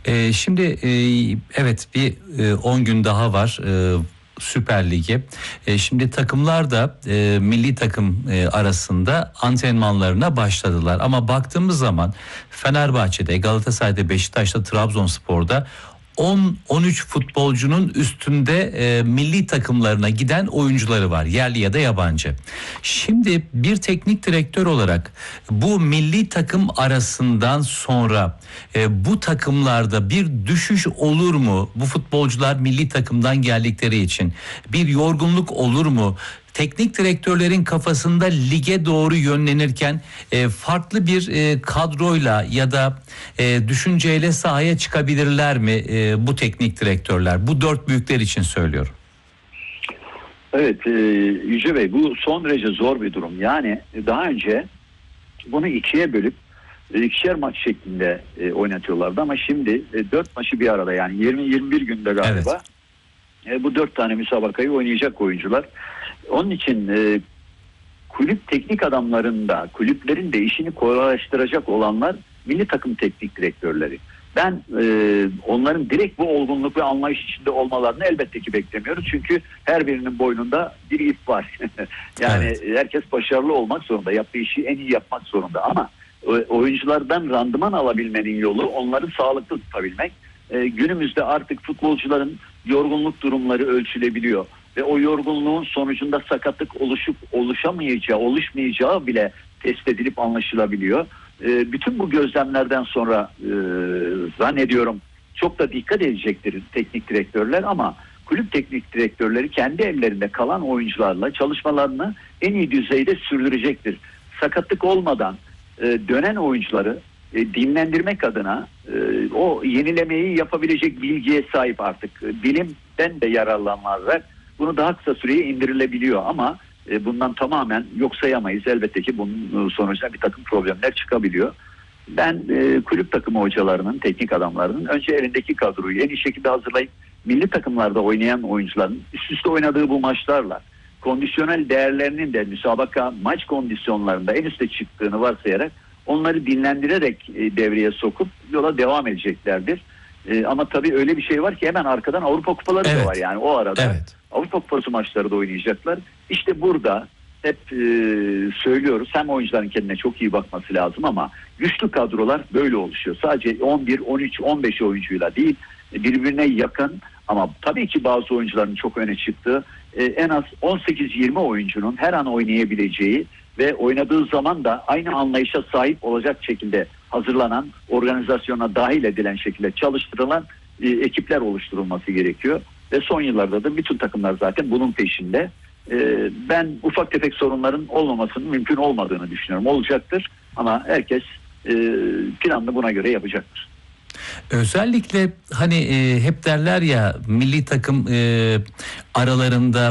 Şimdi evet bir 10 gün daha var Süper Lig'e. Şimdi takımlar da milli takım arasında antrenmanlarına başladılar. Ama baktığımız zaman Fenerbahçe'de, Galatasaray'da, Beşiktaş'ta, Trabzonspor'da 10-13 futbolcunun üstünde milli takımlarına giden oyuncuları var, yerli ya da yabancı. Şimdi bir teknik direktör olarak bu milli takım arasından sonra bu takımlarda bir düşüş olur mu? Bu futbolcular milli takımdan geldikleri için bir yorgunluk olur mu? Teknik direktörlerin kafasında lige doğru yönlenirken farklı bir kadroyla ya da düşünceyle sahaya çıkabilirler mi bu teknik direktörler? Bu dört büyükler için söylüyorum. Evet Yüce Bey, bu son derece zor bir durum. Yani daha önce bunu ikiye bölüp ikişer maç şeklinde oynatıyorlardı ama şimdi 4 maçı bir arada, yani 20-21 günde galiba bu 4 tane müsabakayı oynayacak oyuncular. Onun için kulüp teknik adamlarında, kulüplerin de işini kolaylaştıracak olanlar milli takım teknik direktörleri. Ben onların direkt bu olgunluk ve anlayış içinde olmalarını elbette ki beklemiyoruz. Çünkü her birinin boynunda bir ip var. Yani herkes başarılı olmak zorunda, yaptığı işi en iyi yapmak zorunda. Ama oyunculardan randıman alabilmenin yolu onları sağlıklı tutabilmek. Günümüzde artık futbolcuların yorgunluk durumları ölçülebiliyor. Ve o yorgunluğun sonucunda sakatlık oluşup oluşmayacağı bile tespit edilip anlaşılabiliyor. Bütün bu gözlemlerden sonra zannediyorum çok da dikkat edecektir teknik direktörler, ama kulüp teknik direktörleri kendi ellerinde kalan oyuncularla çalışmalarını en iyi düzeyde sürdürecektir. Sakatlık olmadan dönen oyuncuları dinlendirmek adına o yenilemeyi yapabilecek bilgiye sahip artık. Bilimden de yararlanmalar bunu daha kısa süreye indirilebiliyor ama bundan tamamen yok sayamayız. Elbette ki bunun sonucunda bir takım problemler çıkabiliyor. Ben kulüp takımı hocalarının, teknik adamlarının önce elindeki kadroyu en iyi şekilde hazırlayıp milli takımlarda oynayan oyuncuların üst üste oynadığı bu maçlarla kondisyonel değerlerinin de müsabaka maç kondisyonlarında en üste çıktığını varsayarak onları dinlendirerek devreye sokup yola devam edeceklerdir. Ama tabii öyle bir şey var ki hemen arkadan Avrupa Kupaları da var, yani o arada Avrupa Kupası maçları da oynayacaklar. İşte burada hep söylüyoruz, hem oyuncuların kendine çok iyi bakması lazım ama güçlü kadrolar böyle oluşuyor. Sadece 11, 13, 15 oyuncuyla değil, birbirine yakın ama tabii ki bazı oyuncuların çok öne çıktığı en az 18-20 oyuncunun her an oynayabileceği ve oynadığı zaman da aynı anlayışa sahip olacak şekilde hazırlanan, organizasyona dahil edilen şekilde çalıştırılan ekipler oluşturulması gerekiyor. Ve son yıllarda da bütün takımlar zaten bunun peşinde. Ben ufak tefek sorunların olmamasının mümkün olmadığını düşünüyorum. Olacaktır ama herkes planını buna göre yapacaktır. Özellikle hani hep derler ya, milli takım aralarında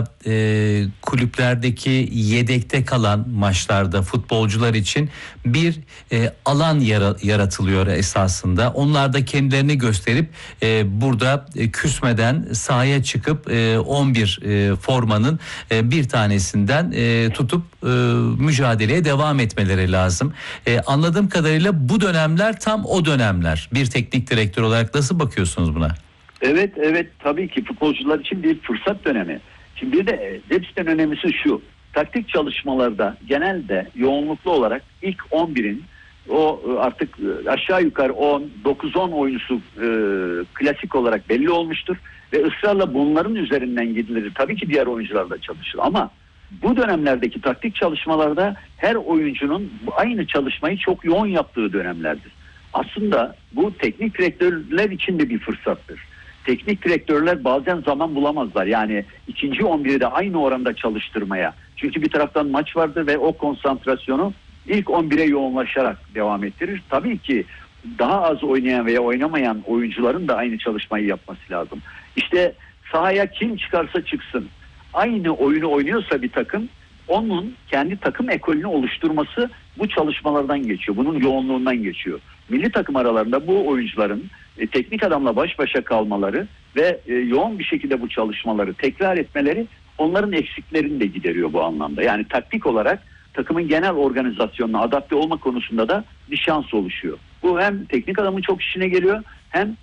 kulüplerdeki yedekte kalan maçlarda futbolcular için bir alan yaratılıyor esasında. Onlar da kendilerini gösterip burada küsmeden sahaya çıkıp 11 formanın bir tanesinden tutup mücadeleye devam etmeleri lazım. Anladığım kadarıyla bu dönemler tam o dönemler. Bir teknik direktör olarak nasıl bakıyorsunuz buna? Evet tabii ki futbolcular için bir fırsat dönemi. Şimdi bir de hepsinden önemlisi şu: taktik çalışmalarda genelde yoğunluklu olarak ilk 11'in o artık aşağı yukarı 9-10 oyuncusu klasik olarak belli olmuştur ve ısrarla bunların üzerinden gidilir. Tabii ki diğer oyuncular da çalışır ama bu dönemlerdeki taktik çalışmalarda her oyuncunun aynı çalışmayı çok yoğun yaptığı dönemlerdir. Aslında bu teknik direktörler için de bir fırsattır. Teknik direktörler bazen zaman bulamazlar. Yani ikinci 11'i de aynı oranda çalıştırmaya. Çünkü bir taraftan maç vardır ve o konsantrasyonu ilk 11'e yoğunlaşarak devam ettirir. Tabii ki daha az oynayan veya oynamayan oyuncuların da aynı çalışmayı yapması lazım. İşte sahaya kim çıkarsa çıksın, aynı oyunu oynuyorsa bir takım, onun kendi takım ekolünü oluşturması bu çalışmalardan geçiyor. Bunun yoğunluğundan geçiyor. Milli takım aralarında bu oyuncuların teknik adamla baş başa kalmaları ve yoğun bir şekilde bu çalışmaları tekrar etmeleri onların eksiklerini de gideriyor bu anlamda. Yani taktik olarak takımın genel organizasyonuna adapte olma konusunda da bir şans oluşuyor. Bu hem teknik adamın çok işine geliyor hem